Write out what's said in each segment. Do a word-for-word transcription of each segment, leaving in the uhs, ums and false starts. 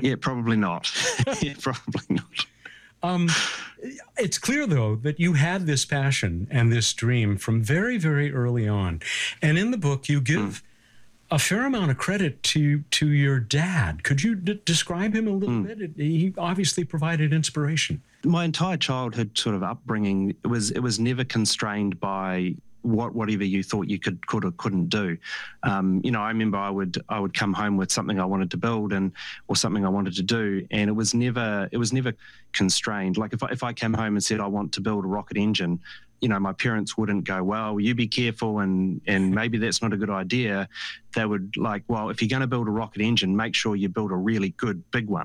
Yeah, probably not. yeah, probably not. Um, it's clear, though, that you had this passion and this dream from very, very early on. And in the book, you give mm. a fair amount of credit to to your dad. Could you d- describe him a little mm. bit? It, he obviously provided inspiration. My entire childhood sort of upbringing, it was it was never constrained by what whatever you thought you could could or couldn't do. Um, you know, I remember I would I would come home with something I wanted to build and or something I wanted to do, and it was never it was never constrained. Like if I, if I came home and said I want to build a rocket engine, you know, my parents wouldn't go, well, you be careful and and maybe that's not a good idea. They would like, well, if you're going to build a rocket engine, make sure you build a really good big one.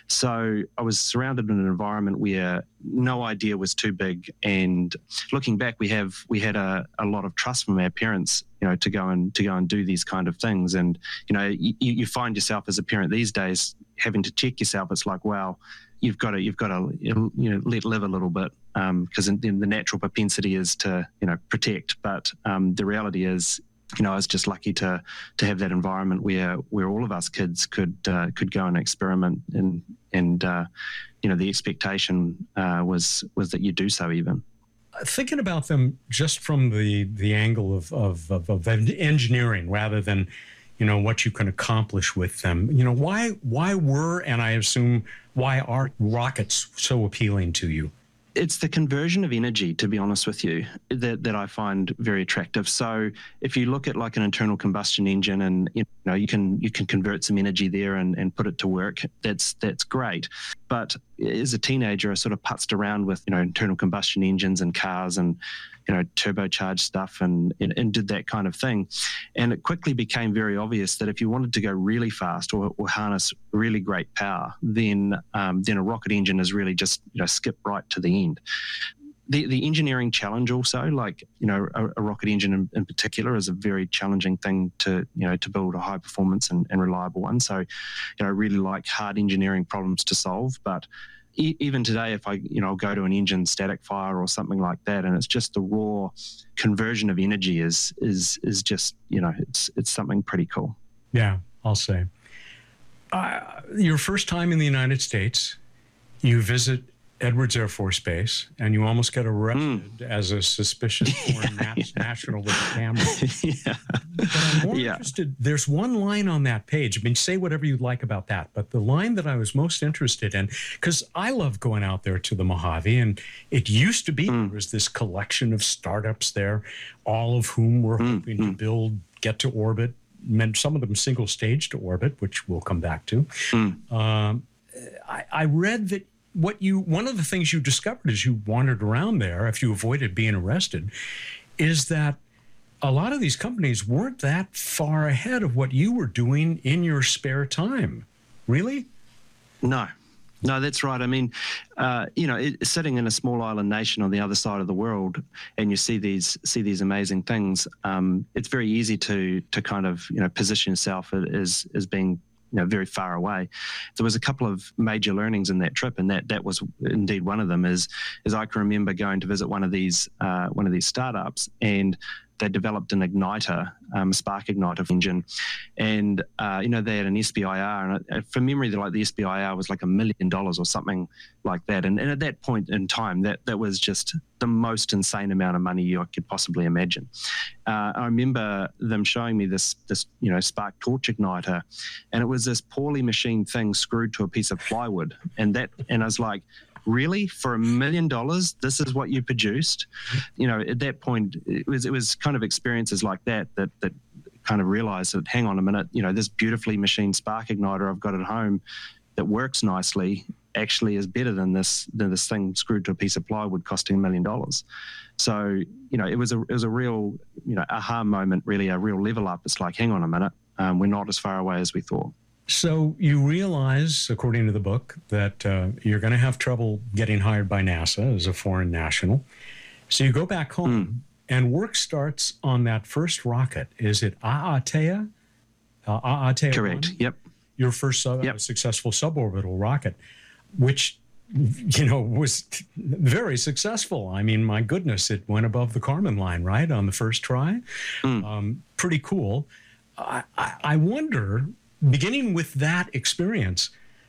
So I was surrounded in an environment where no idea was too big. And looking back, we have we had a, a lot of trust from our parents, you know, to go and to go and do these kind of things. And you know, you, you find yourself as a parent these days having to check yourself. It's like, wow, you've got to you've got to you know let live a little bit because um, the natural propensity is to you know protect, but um, the reality is. You know, I was just lucky to to have that environment where where all of us kids could uh, could go and experiment, and and uh, you know the expectation uh, was was that you do so. Even thinking about them just from the the angle of of, of of engineering rather than you know what you can accomplish with them. You know, why why were and I assume why are rockets so appealing to you? It's the conversion of energy, to be honest with you, that, that I find very attractive. So if you look at like an internal combustion engine and, you know, you can you can convert some energy there and, and put it to work, that's that's great. But as a teenager, I sort of putzed around with, you know, internal combustion engines and cars and, you know, turbocharged stuff and, and, and did that kind of thing. And it quickly became very obvious that if you wanted to go really fast or, or harness really great power, then um, then a rocket engine is really just, you know, skip right to the end. The the engineering challenge also, like, you know, a, a rocket engine in, in particular is a very challenging thing to, you know, to build a high performance and, and reliable one. So, you know, I really like hard engineering problems to solve. But e- even today, if I, you know, I'll go to an engine static fire or something like that, and it's just the raw conversion of energy is is is just, you know, it's it's something pretty cool. Yeah, I'll say. Uh, your first time in the United States, you visit Edwards Air Force Base, and you almost get arrested mm. as a suspicious foreign yeah, yeah. national with a camera. yeah. But I'm more yeah. interested. There's one line on that page. I mean, say whatever you like about that, but the line that I was most interested in, because I love going out there to the Mojave, and it used to be mm. there was this collection of startups there, all of whom were mm. hoping mm. to build, get to orbit, meant some of them single stage to orbit, which we'll come back to. Mm. Um, I, I read that what you one of the things you discovered as you wandered around there, if you avoided being arrested, is that a lot of these companies weren't that far ahead of what you were doing in your spare time. Really? No. No, that's right. I mean, uh, you know, it, sitting in a small island nation on the other side of the world, and you see these see these amazing things. Um, it's very easy to to kind of you know position yourself as as being you know very far away. There was a couple of major learnings in that trip, and that that was indeed one of them. Is is I can remember going to visit one of these uh, one of these startups, and they developed an igniter, um, spark igniter engine, and uh, you know they had an S B I R, and uh, from memory, like the S B I R was like a million dollars or something like that. And, and at that point in time, that that was just the most insane amount of money you could possibly imagine. Uh, I remember them showing me this this you know spark torch igniter, and it was this poorly machined thing screwed to a piece of plywood, and that and I was like, really, for a million dollars, this is what you produced? You know, at that point, it was it was kind of experiences like that that that kind of realized that, hang on a minute, you know, this beautifully machined spark igniter I've got at home that works nicely actually is better than this than this thing screwed to a piece of plywood costing a million dollars. So, you know, it was a it was a real, you know, aha moment, really a real level up. It's like, hang on a minute, um, we're not as far away as we thought. So you realize, according to the book, that uh, you're going to have trouble getting hired by NASA as a foreign national. So you go back home, mm. and work starts on that first rocket. Is it A'atea? Uh, A'atea Correct. one? Yep. Your first uh, yep. successful suborbital rocket, which, you know, was very successful. I mean, my goodness, it went above the Kármán line, right, on the first try. Mm. Um, pretty cool. I, I, I wonder, beginning with that experience,